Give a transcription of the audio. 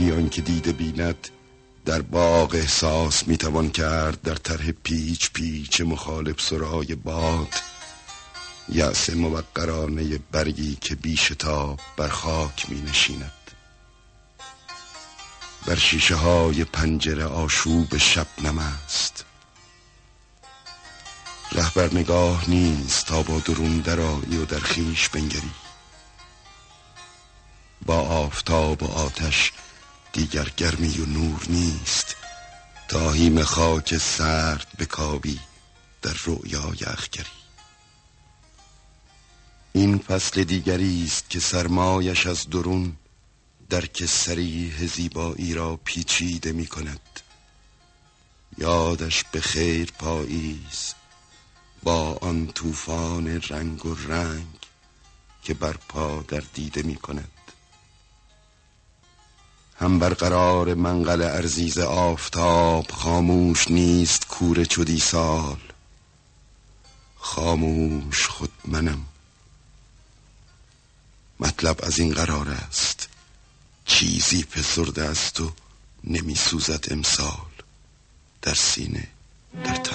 بیان که دیده بیند در باغ احساس میتوان کرد در طرح پیچ پیچ مخالف سرای باد، یأس موقرانه برگی که بی شتاب بر خاک می نشیند. بر شیشه های پنجره آشوب شبنم است، رهبر نگاه نیست تا با درون درآیی و در خویش بنگری. با آفتاب و آتش دیگر گرمی و نور نیست تا هیم خاک سرد بکاوی در رؤیای اخگری. این فصل دیگری است که سرمایش از درون درک صریح زیبایی را پیچیده می کند. یادش به خیر پاییز با آن طوفان رنگ و رنگ که بر پا در دیده می کند. هم برقرار منقل ارزیز آفتاب خاموش نیست کوره چدی سال. خاموش خود منم. مطلب از این قرار است چیزی فسرده است و نمی سوزد امسال در سینه.